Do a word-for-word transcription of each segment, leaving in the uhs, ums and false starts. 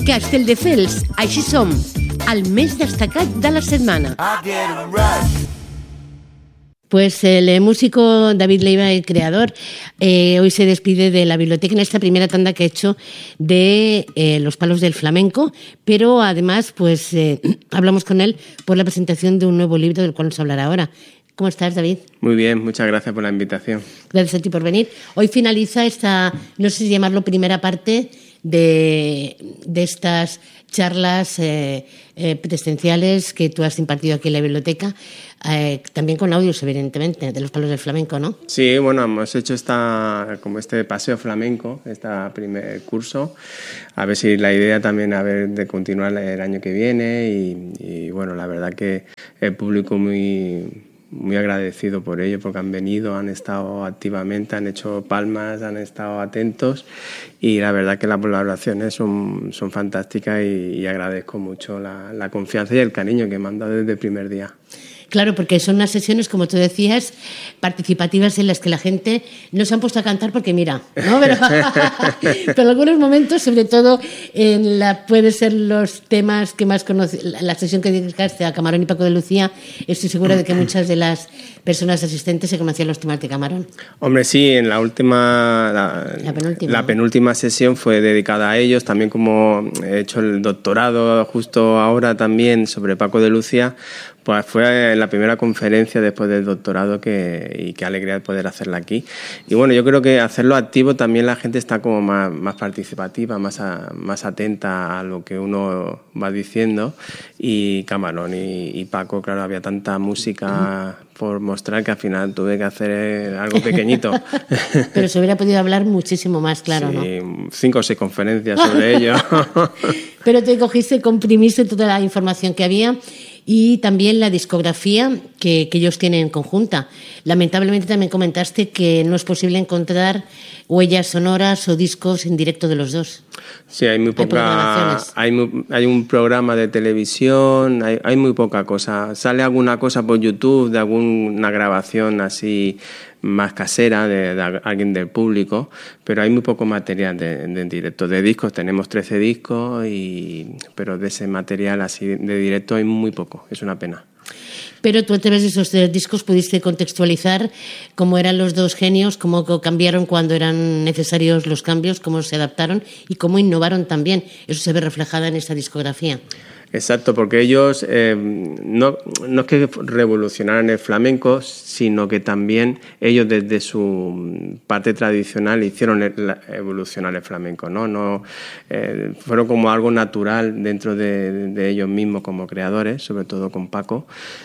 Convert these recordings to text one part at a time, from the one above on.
Castelldefels, així som, el més destacat de la setmana. Pues el músico David Leiva, el creador, eh, hoy se despide de la biblioteca en esta primera tanda que ha hecho de eh, Los Palos del Flamenco, pero además pues eh, hablamos con él por la presentación de un nuevo libro del cual nos hablará ahora. ¿Cómo estás, David? Muy bien, muchas gracias por la invitación. Gracias a ti por venir. Hoy finaliza esta, no sé si llamarlo primera parte de, de estas charlas eh, eh, presenciales que tú has impartido aquí en la biblioteca, eh, también con audios, evidentemente, de Los Palos del Flamenco, ¿no? Sí, bueno, hemos hecho esta, como este paseo flamenco, este primer curso, a ver si la idea también a ver de continuar el año que viene y, y bueno, la verdad que el público muy... muy agradecido por ello, porque han venido, han estado activamente, han hecho palmas, han estado atentos y la verdad que las colaboraciones son, son fantásticas y, y agradezco mucho la, la confianza y el cariño que me han dado desde el primer día. Claro, porque son unas sesiones, como tú decías, participativas en las que la gente no se han puesto a cantar porque mira, ¿no? Pero, pero en algunos momentos, sobre todo en la puede ser los temas que más conoce, la sesión que dedicaste a Camarón y Paco de Lucía, estoy segura de que muchas de las personas asistentes se conocían los temas de Camarón. Hombre, sí, en la última, la, la penúltima, la penúltima sesión fue dedicada a ellos, también como he hecho el doctorado justo ahora también sobre Paco de Lucía. Pues fue la primera conferencia después del doctorado que, y qué alegría poder hacerla aquí. Y bueno, yo creo que hacerlo activo también la gente está como más, más participativa, más, a, más atenta a lo que uno va diciendo. Y Camarón y, y Paco, claro, había tanta música por mostrar que al final tuve que hacer algo pequeñito. Pero se hubiera podido hablar muchísimo más, claro, sí, ¿no? Cinco o seis conferencias sobre ello. Pero te cogiste, comprimiste toda la información que había y también la discografía que, que ellos tienen conjunta. Lamentablemente también comentaste que no es posible encontrar huellas sonoras o discos en directo de los dos. Sí, hay muy poca. Hay, muy, hay un programa de televisión, hay, hay muy poca cosa. Sale alguna cosa por YouTube de alguna grabación así más casera de, de alguien del público, pero hay muy poco material de, de directo. De discos tenemos trece discos, y, pero de ese material así de directo hay muy poco, es una pena. Pero tú a través de esos discos pudiste contextualizar cómo eran los dos genios, cómo cambiaron cuando eran necesarios los cambios, cómo se adaptaron y cómo innovaron también. Eso se ve reflejado en esta discografía. Exacto, porque ellos eh, no, no es que revolucionaran el flamenco, sino que también ellos desde su parte tradicional hicieron evolucionar el flamenco, ¿no? no eh, fueron como algo natural dentro de, de ellos mismos como creadores, sobre todo con Paco.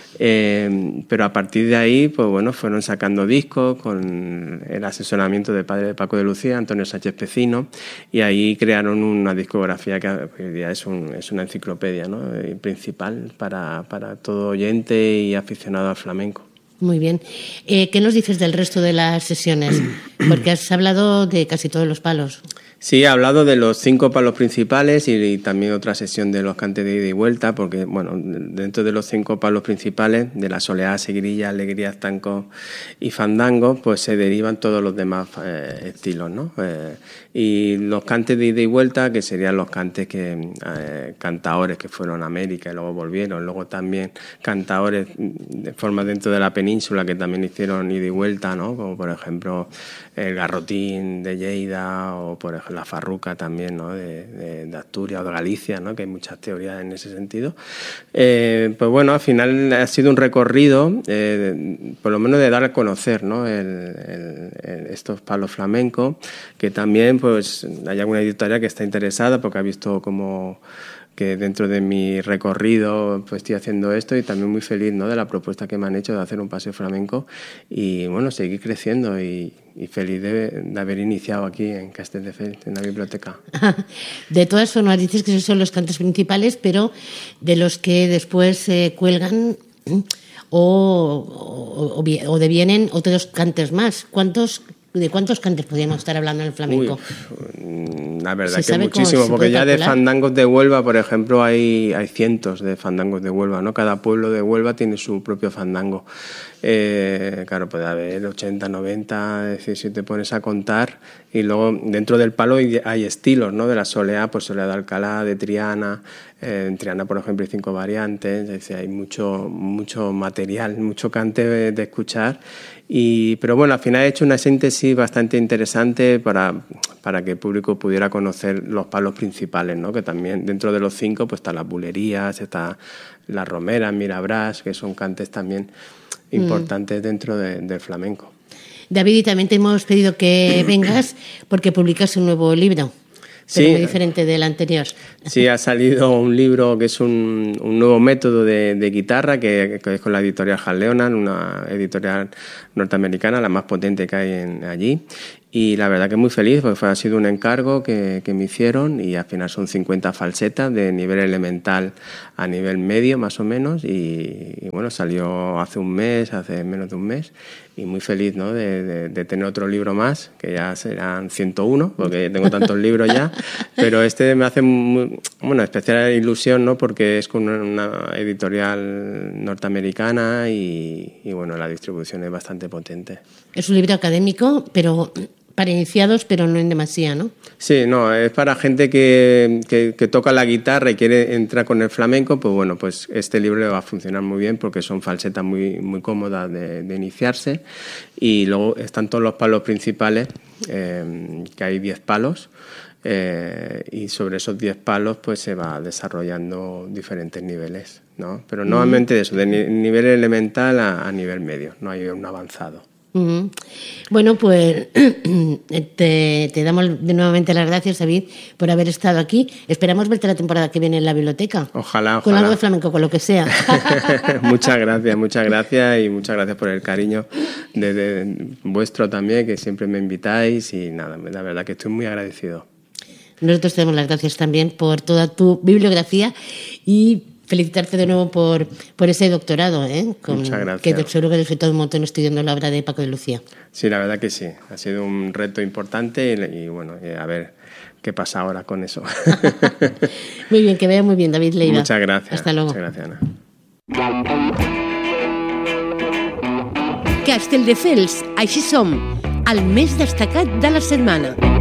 Eh, pero a partir de ahí, pues bueno, fueron sacando discos con el asesoramiento del padre de Paco de Lucía, Antonio Sánchez Pecino, y ahí crearon una discografía que hoy día es, un, es una enciclopedia, ¿no? Principal para, para todo oyente y aficionado al flamenco. Muy bien. Eh, ¿Qué nos dices del resto de las sesiones? Porque has hablado de casi todos los palos. Sí, he hablado de los cinco palos principales y, y también otra sesión de los cantes de ida y vuelta, porque bueno, dentro de los cinco palos principales, de la soleá, seguirilla, alegría, tancos y fandango, pues se derivan todos los demás eh, estilos, ¿no? Eh, y los cantes de ida y vuelta, que serían los cantes que eh, cantaores que fueron a América y luego volvieron, luego también cantaores de forma dentro de la península que también hicieron ida y vuelta, ¿no? Como por ejemplo el Garrotín de Lleida o por ejemplo la Farruca también, ¿no? de, de, de Asturias o de Galicia, ¿no? Que hay muchas teorías en ese sentido. Eh, pues bueno, al final ha sido un recorrido, eh, por lo menos de dar a conocer, ¿no? el, el, el, estos palos flamencos, que también pues hay alguna editorial que está interesada porque ha visto como que dentro de mi recorrido pues estoy haciendo esto y también muy feliz, ¿no? De la propuesta que me han hecho de hacer un paseo flamenco y bueno, seguir creciendo y, y feliz de, de haber iniciado aquí en Castelldefels, en la biblioteca. De todas formas, dices que esos son los cantos principales, pero de los que después se eh, cuelgan o, o, o devienen otros cantes más. ¿Cuántos ¿De cuántos cantes podríamos estar hablando en el flamenco? Uy, la verdad que muchísimo, porque ya de fandangos de Huelva, por ejemplo, hay, hay cientos de fandangos de Huelva, ¿no? Cada pueblo de Huelva tiene su propio fandango. Eh, claro, puede haber ochenta, noventa, es decir, si te pones a contar, y luego dentro del palo hay estilos, ¿no? De la soleá, pues soleá de Alcalá, de Triana, eh, en Triana, por ejemplo, hay cinco variantes, es decir, hay mucho, mucho material, mucho cante de, de escuchar, y, pero bueno, al final he hecho una síntesis bastante interesante para, para que el público pudiera conocer los palos principales, ¿no? Que también dentro de los cinco pues están las bulerías, está las romeras, mirabrás, que son cantes también importantes mm. dentro de, del flamenco. David, y también te hemos pedido que vengas porque publicas un nuevo libro, pero sí, muy diferente del anterior. Sí, ha salido un libro que es un, un nuevo método de, de guitarra que, que es con la editorial Hal Leonard, una editorial norteamericana, la más potente que hay en, allí. Y la verdad que muy feliz, porque fue, ha sido un encargo que, que me hicieron y al final son cincuenta falsetas de nivel elemental a nivel medio más o menos y, y bueno, salió hace un mes, hace menos de un mes y muy feliz, ¿no? de, de, de tener otro libro más, que ya serán ciento uno, porque tengo tantos libros ya, pero este me hace muy, bueno, especial ilusión, ¿no? Porque es con una editorial norteamericana y, y bueno, la distribución es bastante potente. Es un libro académico, pero para iniciados, pero no en demasía, ¿no? Sí, no, es para gente que, que, que toca la guitarra y quiere entrar con el flamenco, pues bueno, pues este libro le va a funcionar muy bien porque son falsetas muy, muy cómodas de, de iniciarse y luego están todos los palos principales, eh, que hay diez palos, eh, y sobre esos diez palos pues se va desarrollando diferentes niveles, ¿no? Pero nuevamente de eso, de nivel elemental a, a nivel medio, no hay un avanzado. Uh-huh. Bueno, pues te, te damos de nuevamente las gracias, David, por haber estado aquí. Esperamos verte la temporada que viene en la biblioteca. Ojalá, ojalá. Con algo de flamenco, con lo que sea. Muchas gracias, muchas gracias y muchas gracias por el cariño de, de vuestro también, que siempre me invitáis y nada, la verdad que estoy muy agradecido. Nosotros te damos las gracias también por toda tu bibliografía y felicitarte de nuevo por, por ese doctorado, ¿eh? Con, Muchas gracias. Que seguro que disfrutado un montón estudiando la obra de Paco de Lucía. Sí, la verdad que sí. Ha sido un reto importante y, y bueno, a ver qué pasa ahora con eso. Muy bien, que vaya muy bien, David Leiva. Muchas gracias. Hasta luego. Muchas gracias, Ana. Castelldefels, així som, el més destacat de la setmana.